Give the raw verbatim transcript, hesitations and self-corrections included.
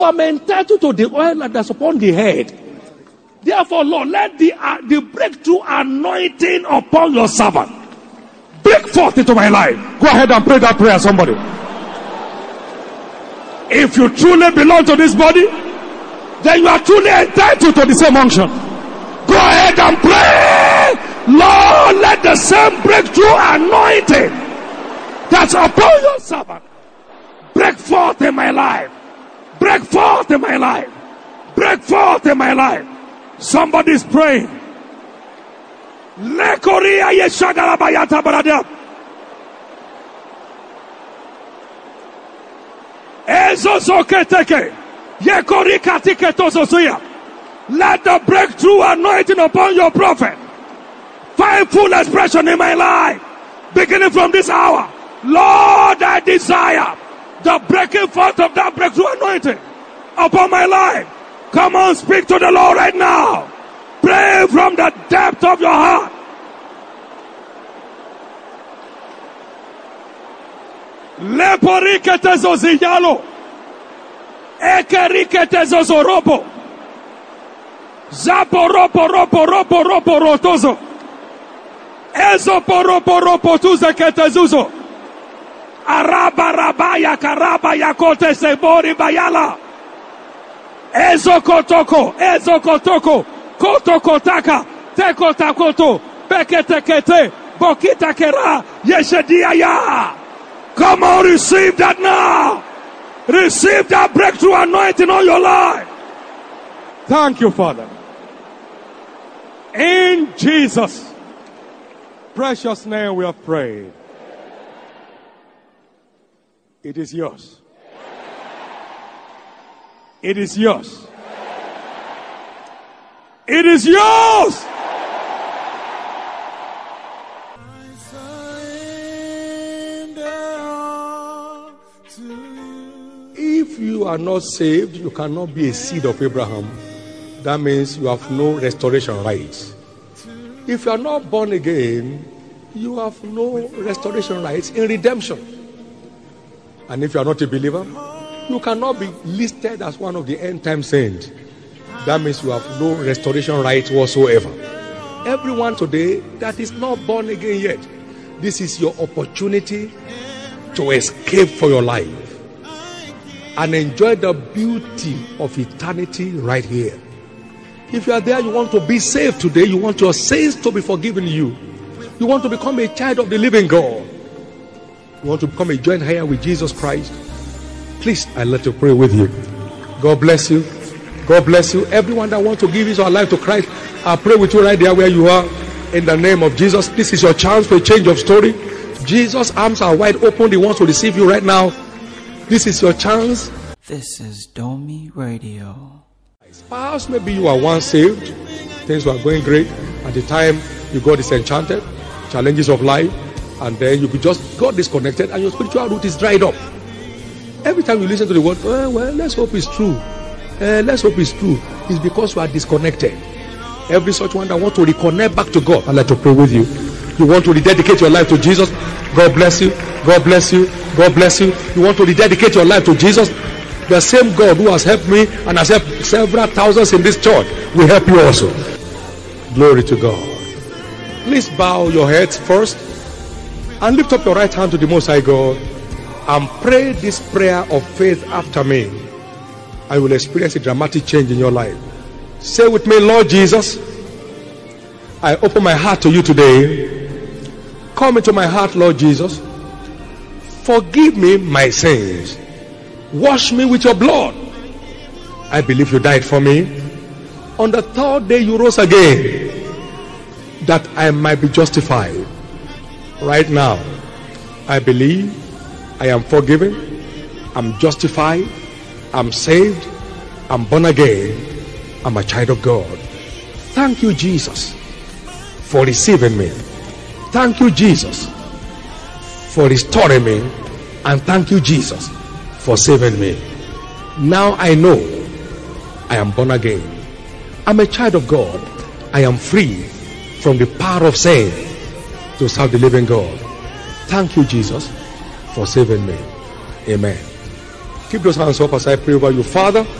I'm entitled to the oil that's upon the head. Therefore, Lord, let the, uh, the breakthrough anointing upon your servant break forth into my life. Go ahead and pray that prayer, somebody. If you truly belong to this body, then you are truly entitled to the same unction. Go ahead and pray. Lord, let the same breakthrough anointing that's upon your servant break forth in my life. Break forth in my life. Break forth in my life. Somebody's praying. Lekoria yeshagalabayata brada. Ezozoketeke. Yekorika tiketozozuya. Let the breakthrough anointing upon your prophet find full expression in my life. Beginning from this hour. Lord, I desire the breaking forth of that breakthrough anointing upon my life. Come on, speak to the Lord right now. Pray from the depth of your heart. Leporikete zoziyalo. Ekerikete zozorobo. Zaporopo ropo ropo ropo rotozo. Ezoporopo ropo tuzekete zuzo. Araba rabaya karaba yakote sebori bayala. Ezokotoko, ezokotoko, kotokotaka, tekotakoto, beketekete, bokitakera, yeshediaya. Come on, receive that now. Receive that breakthrough anointing on your life. Thank you, Father. In Jesus' precious name we have prayed. It is yours. It is yours. It is yours. If you are not saved, you cannot be a seed of Abraham. That means you have no restoration rights. If you are not born again, you have no restoration rights in redemption. And if you are not a believer, you cannot be listed as one of the end time saints. That means you have no restoration rights whatsoever. Everyone today that is not born again yet, this is your opportunity to escape for your life and enjoy the beauty of eternity right here. If you are there, you want to be saved today, you want your sins to be forgiven you, you want to become a child of the living God, you want to become a joint heir with Jesus Christ, please, I'd like to pray with you. God bless you. God bless you. Everyone that wants to give his or her life to Christ, I'll pray with you right there where you are. In the name of Jesus, this is your chance for a change of story. Jesus' arms are wide open. He wants to receive you right now. This is your chance. This is Domi Radio. Perhaps maybe you are once saved. Things were going great. At the time you got disenchanted, challenges of life, and then you could just got disconnected and your spiritual root is dried up. Every time you listen to the word, oh, well, let's hope it's true. Uh, let's hope it's true. It's because you are disconnected. Every such one that wants to reconnect back to God, I'd like to pray with you. You want to rededicate your life to Jesus? God bless you. God bless you. God bless you. You want to rededicate your life to Jesus? The same God who has helped me and has helped several thousands in this church will help you also. Glory to God. Please bow your heads first and lift up your right hand to the Most High God and pray this prayer of faith after me. I will experience a dramatic change in your life. Say with me, Lord Jesus, I open my heart to you today. Come into my heart, Lord Jesus. Forgive me my sins. Wash me with your blood. I believe you died for me. On the third day you rose again, that I might be justified. Right now, I believe I am forgiven, I'm justified, I'm saved, I'm born again, I'm a child of God. Thank you, Jesus, for receiving me. Thank you, Jesus, for restoring me. And thank you, Jesus, for saving me. Now I know I am born again. I'm a child of God. I am free from the power of sin to serve the living God. Thank you, Jesus, for saving me. Amen. Keep those hands up as I pray over you. Father,